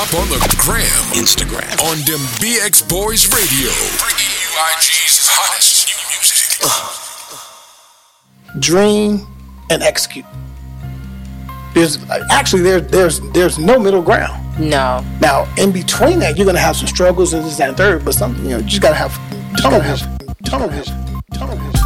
Hop on the gram, Instagram, on them BX Boys Radio, bringing you IG's hottest new music. Dream and execute. There's no middle ground. No. Now, in between that, you're gonna have some struggles and this, that, and third. But you just gotta have tunnel vision.